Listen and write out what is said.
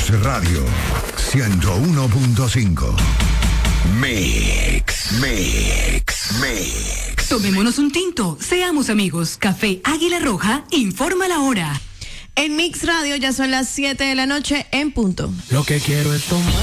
Mix Radio 101.5. Mix. Tomémonos un tinto, seamos amigos. Café Águila Roja informa la hora. En Mix Radio ya son las 7 de la noche en punto. Lo que quiero es tomar.